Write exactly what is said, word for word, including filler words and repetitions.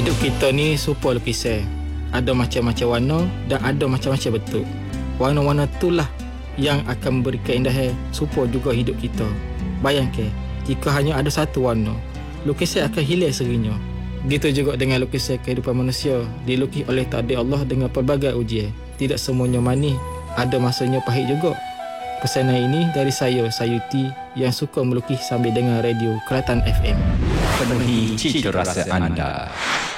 Hidup kita ni serupa lukisan. Ada macam-macam warna dan ada macam-macam bentuk. Warna-warna itulah yang akan memberi keindahan serupa juga hidup kita. Bayangkan, jika hanya ada satu warna, lukisan akan hilang serinya. Begitu juga dengan lukisan kehidupan manusia, dilukis oleh takdir Allah dengan pelbagai ujian. Tidak semuanya manis, ada masanya pahit juga. Pesanan ini dari saya, Sayuti, yang suka melukis sambil dengar radio Kelatan F M. Penuhi cita rasa anda.